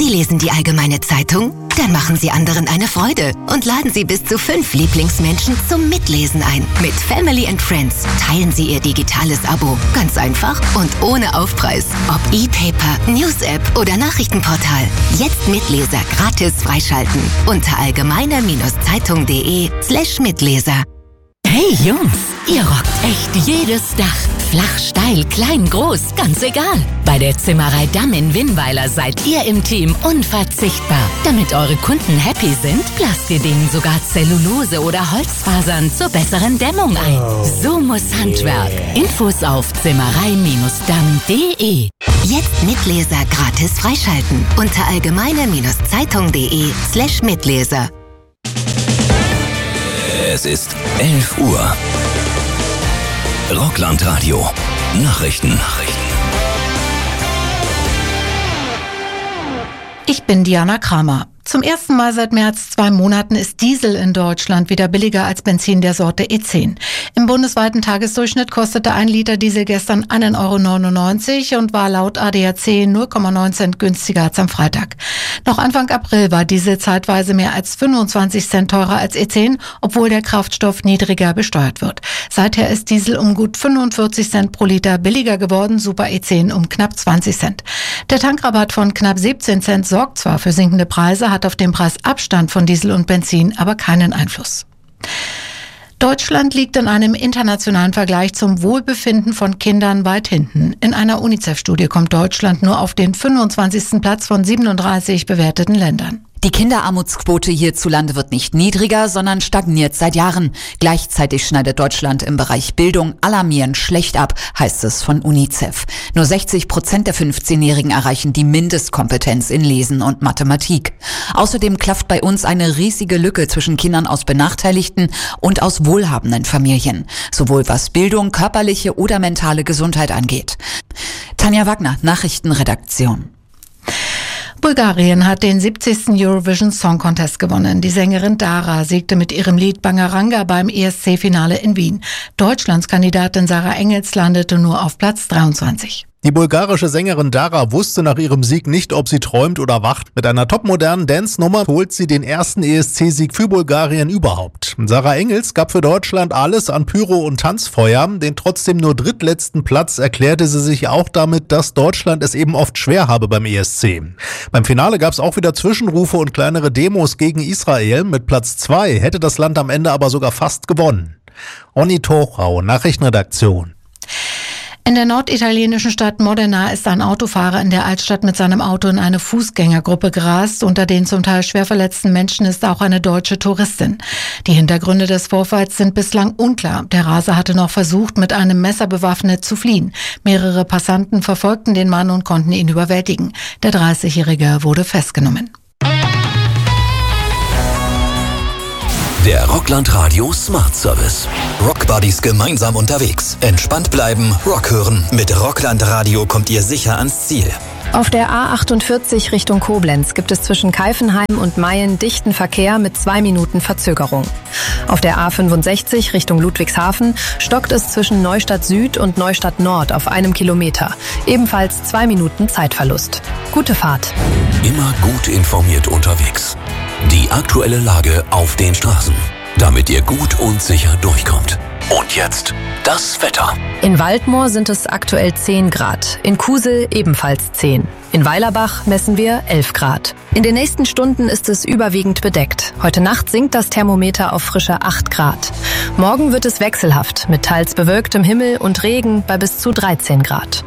Sie lesen die Allgemeine Zeitung? Dann machen Sie anderen eine Freude und laden Sie bis zu 5 Lieblingsmenschen zum Mitlesen ein. Mit Family and Friends teilen Sie Ihr digitales Abo. Ganz einfach und ohne Aufpreis. Ob E-Paper, News-App oder Nachrichtenportal. Jetzt Mitleser gratis freischalten unter allgemeine-zeitung.de/Mitleser. Hey Jungs, ihr rockt echt jedes Dach. Flach, steil, klein, groß, ganz egal. Bei der Zimmerei Damm in Winnweiler seid ihr im Team unverzichtbar. Damit eure Kunden happy sind, lasst ihr denen sogar Zellulose oder Holzfasern zur besseren Dämmung ein. So muss Handwerk. Infos auf zimmerei-damm.de. Jetzt Mitleser gratis freischalten unter allgemeine-zeitung.de/Mitleser. Es ist 11 Uhr. Rockland-Radio. Nachrichten. Ich bin Diana Kramer. Zum ersten Mal seit mehr als 2 Monaten ist Diesel in Deutschland wieder billiger als Benzin der Sorte E10. Im bundesweiten Tagesdurchschnitt kostete 1 Liter Diesel gestern 1,99 € und war laut ADAC 0,9 Cent günstiger als am Freitag. Noch Anfang April war Diesel zeitweise mehr als 25 Cent teurer als E10, obwohl der Kraftstoff niedriger besteuert wird. Seither ist Diesel um gut 45 Cent pro Liter billiger geworden, Super E10 um knapp 20 Cent. Der Tankrabatt von knapp 17 Cent sorgt zwar für sinkende Preise, hat auf den Preisabstand von Diesel und Benzin aber keinen Einfluss. Deutschland liegt in einem internationalen Vergleich zum Wohlbefinden von Kindern weit hinten. In einer UNICEF-Studie kommt Deutschland nur auf den 25. Platz von 37 bewerteten Ländern. Die Kinderarmutsquote hierzulande wird nicht niedriger, sondern stagniert seit Jahren. Gleichzeitig schneidet Deutschland im Bereich Bildung alarmierend schlecht ab, heißt es von UNICEF. Nur 60% der 15-Jährigen erreichen die Mindestkompetenz in Lesen und Mathematik. Außerdem klafft bei uns eine riesige Lücke zwischen Kindern aus benachteiligten und aus wohlhabenden Familien, sowohl was Bildung, körperliche oder mentale Gesundheit angeht. Tanja Wagner, Nachrichtenredaktion. Bulgarien hat den 70. Eurovision Song Contest gewonnen. Die Sängerin Dara siegte mit ihrem Lied Bangaranga beim ESC-Finale in Wien. Deutschlands Kandidatin Sarah Engels landete nur auf Platz 23. Die bulgarische Sängerin Dara wusste nach ihrem Sieg nicht, ob sie träumt oder wacht. Mit einer topmodernen Dance-Nummer holt sie den ersten ESC-Sieg für Bulgarien überhaupt. Sarah Engels gab für Deutschland alles an Pyro und Tanzfeuer. Den trotzdem nur drittletzten Platz erklärte sie sich auch damit, dass Deutschland es eben oft schwer habe beim ESC. Beim Finale gab es auch wieder Zwischenrufe und kleinere Demos gegen Israel. Mit Platz 2 hätte das Land am Ende aber sogar fast gewonnen. Onni Tochau, Nachrichtenredaktion. In der norditalienischen Stadt Modena ist ein Autofahrer in der Altstadt mit seinem Auto in eine Fußgängergruppe gerast. Unter den zum Teil schwer verletzten Menschen ist auch eine deutsche Touristin. Die Hintergründe des Vorfalls sind bislang unklar. Der Raser hatte noch versucht, mit einem Messer bewaffnet zu fliehen. Mehrere Passanten verfolgten den Mann und konnten ihn überwältigen. Der 30-Jährige wurde festgenommen. Der Rockland Radio Smart Service. Rockbuddies gemeinsam unterwegs. Entspannt bleiben, Rock hören. Mit Rockland Radio kommt ihr sicher ans Ziel. Auf der A48 Richtung Koblenz gibt es zwischen Keifenheim und Mayen dichten Verkehr mit 2 Minuten Verzögerung. Auf der A65 Richtung Ludwigshafen stockt es zwischen Neustadt Süd und Neustadt Nord auf 1 Kilometer. Ebenfalls 2 Minuten Zeitverlust. Gute Fahrt. Immer gut informiert unterwegs. Die aktuelle Lage auf den Straßen, damit ihr gut und sicher durchkommt. Und jetzt das Wetter. In Waldmoor sind es aktuell 10 Grad, in Kusel ebenfalls 10. In Weilerbach messen wir 11 Grad. In den nächsten Stunden ist es überwiegend bedeckt. Heute Nacht sinkt das Thermometer auf frische 8 Grad. Morgen wird es wechselhaft, mit teils bewölktem Himmel und Regen bei bis zu 13 Grad.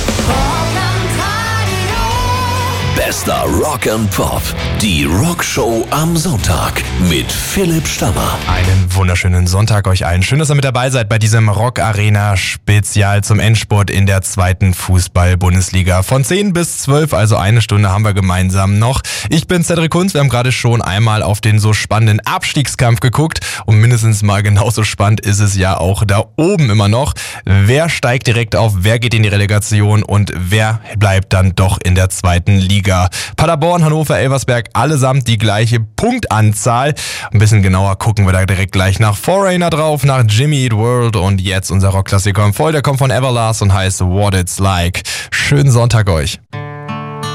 Bester Rock and Pop. Die Rockshow am Sonntag mit Philipp Stammer. Einen wunderschönen Sonntag euch allen. Schön, dass ihr mit dabei seid bei diesem Rock Arena Spezial zum Endspurt in der 2. Fußball-Bundesliga. Von 10 bis 12, also 1 Stunde haben wir gemeinsam noch. Ich bin Cedric Kunz. Wir haben gerade schon einmal auf den so spannenden Abstiegskampf geguckt. Und mindestens mal genauso spannend ist es ja auch da oben immer noch. Wer steigt direkt auf, wer geht in die Relegation und wer bleibt dann doch in der 2. Liga? Paderborn, Hannover, Elversberg, allesamt die gleiche Punktanzahl. Ein bisschen genauer gucken wir da direkt gleich nach Foreigner drauf, nach Jimmy Eat World und jetzt unser Rockklassiker im Voll. Der kommt von Everlast und heißt What It's Like. Schönen Sonntag euch.